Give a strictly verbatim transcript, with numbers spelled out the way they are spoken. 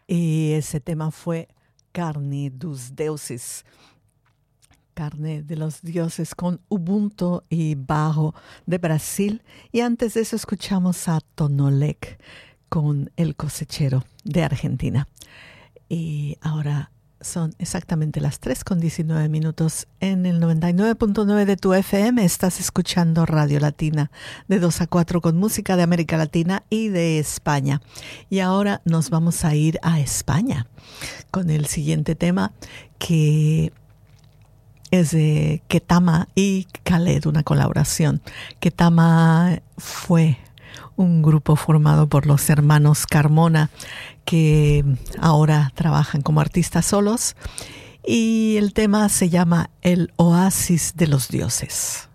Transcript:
Y ese tema fue Carne dos Deuses, Carne de los Dioses, con Ubuntu y Bajo de Brasil. Y antes de eso escuchamos a Tonolec con El Cosechero de Argentina. Y ahora son exactamente las tres con diecinueve minutos en el noventa y nueve punto nueve de tu F M. Estás escuchando Radio Latina de dos a cuatro con música de América Latina y de España. Y ahora nos vamos a ir a España con el siguiente tema, que es de Ketama y Khaled, una colaboración. Ketama fue un grupo formado por los hermanos Carmona, que ahora trabajan como artistas solos, y el tema se llama El Oasis de los Dioses.